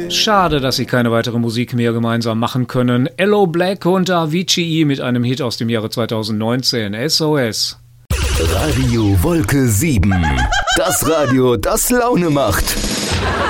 Schade, dass sie keine weitere Musik mehr gemeinsam machen können. Ello Black und Avicii mit einem Hit aus dem Jahre 2019. SOS. Radio Wolke 7. Das Radio, das Laune macht.